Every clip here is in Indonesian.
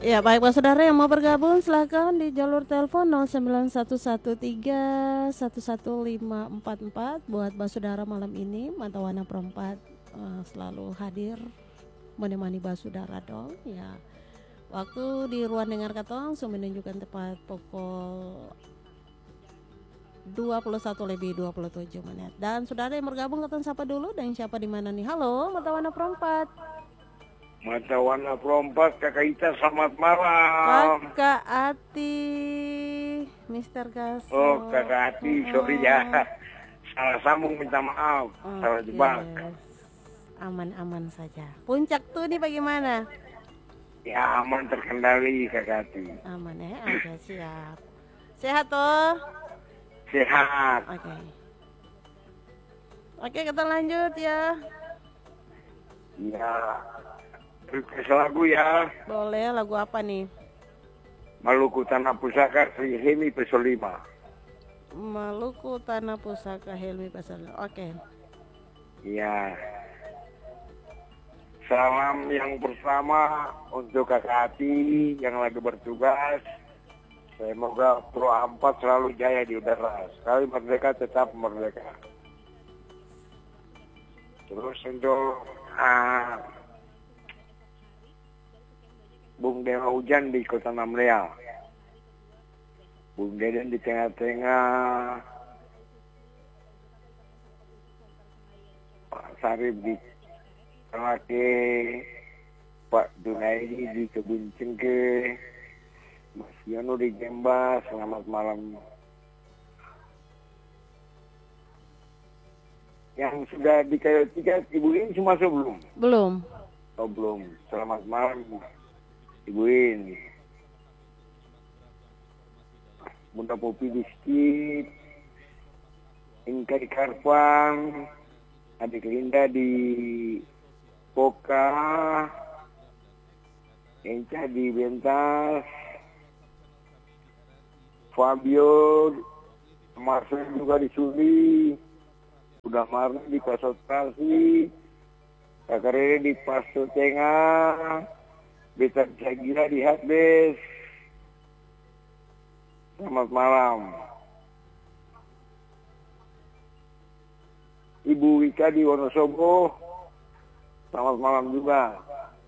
Ya, baik Pak Saudara yang mau bergabung silakan di jalur telepon 09113110544. Buat Pak Saudara malam ini Matawana Perempat selalu hadir menemani Pak Saudara dong ya. Waktu di ruang dengar katong menunjukkan tepat pukul 21:27. Dan saudara yang bergabung katong sapa dulu dan siapa di mana nih? Halo, Matawana Perempat. Matawana Perempat, Kakak Ita, selamat malam. Kakak Ati, Mister Gaso. Oh, Kakak Ati, sorry ya. Salah sambung, minta maaf. Salah jebak. Aman-aman saja. Puncak tuh nih bagaimana? Ya, aman terkendali, Kakak Ati. Aman ya, oke siap. Sehat toh? Sehat. Oke, kita lanjut ya. Ya, request lagu ya. Boleh, lagu apa nih? Maluku Tanah Pusaka, Sri Hemi Pesol 5. Maluku Tanah Pusaka Helmi Pesol. Oke. Ya. Salam yang pertama untuk Kakak Ati yang lagi bertugas. Semoga Pro 4 selalu jaya di udara. Sekali merdeka tetap merdeka. Terus untuk Bung Dewa Hujan di Kota Namrea. Bung Deden di tengah-tengah. Pak Sarip di Kelake. Pak Dunaidi di Kebun Cengke. Mas Yono di Gemba. Selamat malam. Yang sudah di kayu tiket Ibu ini semua sebelum? Belum. Oh belum. Selamat malam Ibu ini. Bunda Popi Biskit, Inka di Karpang, Adik Linda di Poka, Enca di Bentas, Fabio, Marcel juga di Suli, Udah Marni di Pasotrasi, Kakak Rere di Paso Tengah, Beta Jagira di Hatbes. Selamat malam. Ibu Wika di Wonosobo. Selamat malam juga.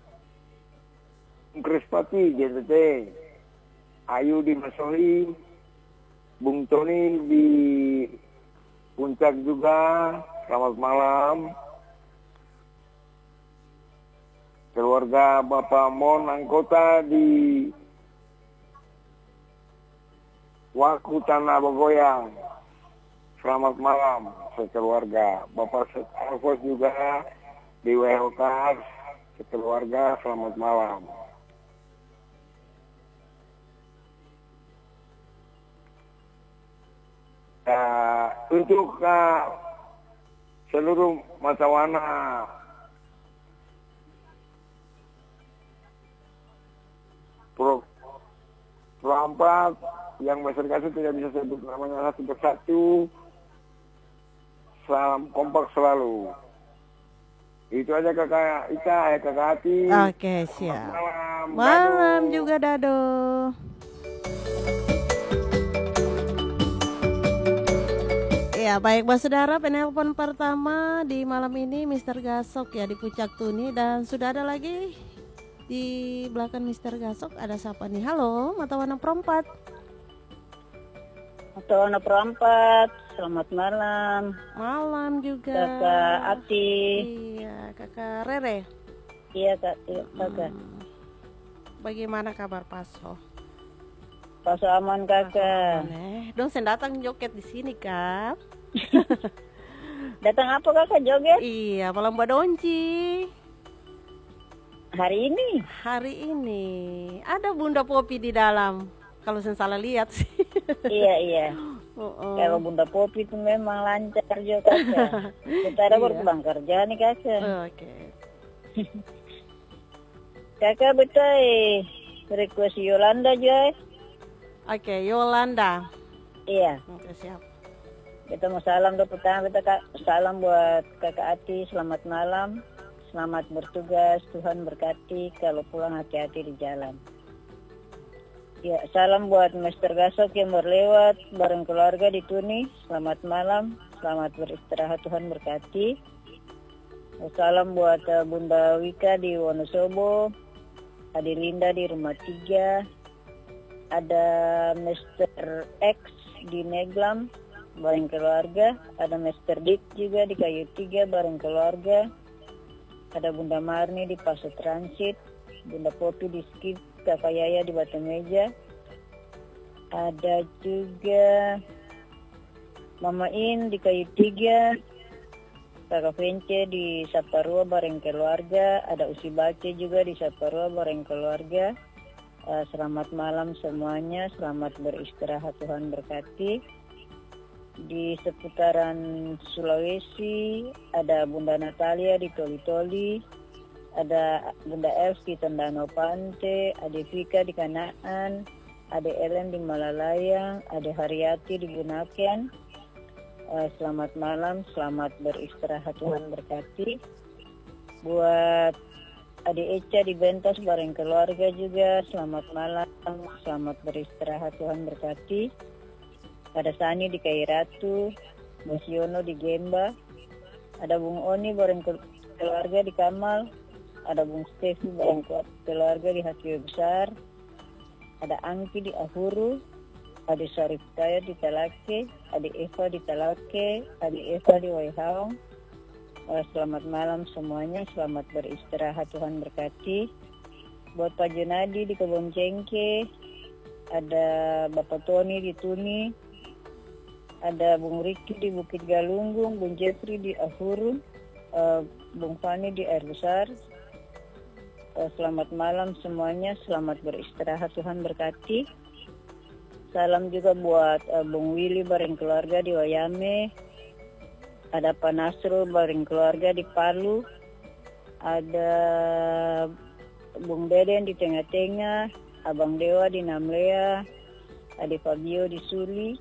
Krispati JTT. Ayu di Masohi. Bung Tony di Puncak juga. Selamat malam. Keluarga Bapak Mon anggota di Waku Tanah Bogoyang. Selamat malam sekeluarga. Bapak Alfos juga di WHK sekeluarga. Selamat malam. Untuk seluruh Matawana Pro 4 yang masyarakat tidak bisa sebut namanya satu persatu. Salam kompak selalu. Itu aja Kakak Ita, Kakak Ati. Oke, siap. Malam juga Dado. Ya, baik Mbak Saudara, penelpon pertama di malam ini Mister Gasok ya di Puncak Tuni, dan sudah ada lagi di belakang Mister Gasok, ada siapa nih? Halo, Matawana Perempat. Matawana Perempat, selamat malam. Malam juga. Kakak Ati. Iya, Kakak Rere. Iya, Kakak. Bagaimana kabar Paso? Paso aman, Kakak. Dong saya datang joget di sini, Kak. Datang apa Kakak joget? Iya, malam Badonci. Hari ini? Hari ini ada Bunda Popi di dalam. Kalau saya salah lihat sih. Iya. Kalau Bunda Popi itu memang lancar juga Kakak. Kita ada baru pulang kerja nih Kakak. Oke. Kakak betul request Yolanda Joy. Oke, Yolanda. Iya. Oke, siap. Kita mau salam dulu pertama, kita salam buat Kakak Ati, selamat malam, selamat bertugas, Tuhan berkati, kalau pulang hati-hati di jalan. Ya, salam buat Mister Gasok yang berlewat bareng keluarga di Tuni. Selamat malam, selamat beristirahat, Tuhan berkati. Salam buat Bunda Wika di Wonosobo, Adi Linda di Rumah 3, ada Mister X di Neglam bareng keluarga, ada Mister Dick juga di Kayu 3 bareng keluarga, ada Bunda Marni di Paso Transit, Bunda Popi di Skip, Kakak Yaya di Batu Meja, ada juga Mama In di Kayu 3, Kakak Vence di Saparua bareng keluarga, ada Usi Bace juga di Saparua bareng keluarga. Selamat malam semuanya, selamat beristirahat, Tuhan berkati. Di seputaran Sulawesi ada Bunda Natalia di Toli-Toli, ada Bunda Els di Tondano Pante, ada Vika di Kanaan, ada Ellen di Malalayang, ada Haryati di Bunaken. Selamat malam, selamat beristirahat, Tuhan berkati. Buat Adik Eca di Bentas bareng keluarga juga, selamat malam, selamat beristirahat, Tuhan berkati. Ada Sani di Kairatu, Bos Yono di Gemba, ada Bung Oni bareng keluarga di Kamal, ada Bung Stefi bareng keluarga di Hati Besar, ada Angki di Ahuru, ada Syarif Kaya di Talake, ada Eva di Talake, ada Eva di Waihaong. Selamat malam semuanya, selamat beristirahat, Tuhan berkati. Buat Pak Junadi di Kebon Cengke, ada Bapak Tony di Tuni, ada Bung Riki di Bukit Galunggung, Bung Jeffrey di Ahuru, Bung Fani di Air Besar. Selamat malam semuanya, selamat beristirahat, Tuhan berkati. Salam juga buat Bung Willy bareng keluarga di Wayame, ada Pak Nasrul bareng keluarga di Palu, ada Bung Deden di Tengah-Tengah, Abang Dewa di Namlea, Ade Fabio di Suli,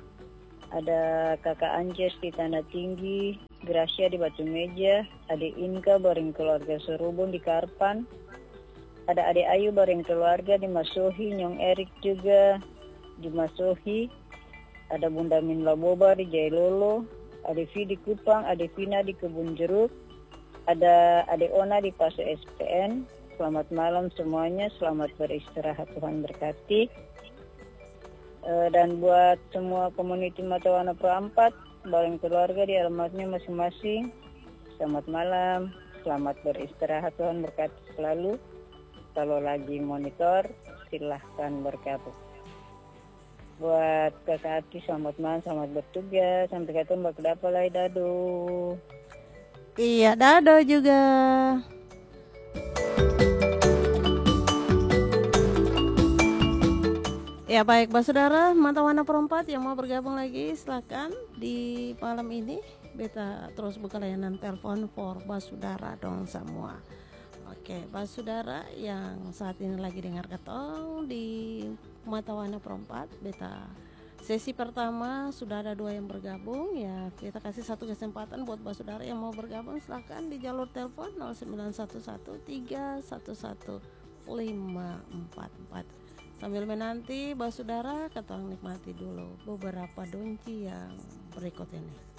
ada Kakak Ances di Tanah Tinggi, Gracia di Batu Meja, Ade Inka bareng keluarga Serubung di Karpan, ada Ade Ayu bareng keluarga di Masohi, Nyong Erik juga di Masohi, ada Bunda Minla Boba di Jailolo, ada Vi di Kupang, ada Vina di Kebun Jeruk, ada Ade Ona di Paso SPN. Selamat malam semuanya, selamat beristirahat, Tuhan berkati. Dan buat semua community Matawana Pro 4 bareng keluarga di alamatnya masing-masing, selamat malam, selamat beristirahat, Tuhan berkati selalu. Kalau lagi monitor silahkan bergabung. Buat Kakak Ati, selamat malam, selamat bertugas. Sampai ketemu Mbak Kedapalai, dado. Iya, dado juga. Ya baik, Mbak Saudara, Matawana Perempat yang mau bergabung lagi, silakan di malam ini. Beta terus buka layanan telepon for Mbak Saudara dong semua. Oke, Mbak Saudara yang saat ini lagi dengar ketong di Matawana Perempat, beta sesi pertama sudah ada 2 yang bergabung ya. Kita kasih satu kesempatan buat Mbak Saudara yang mau bergabung, silakan di jalur telepon 091131314544. Sambil menanti Mbak Saudara, ketong nikmati dulu beberapa donci yang berikut ini.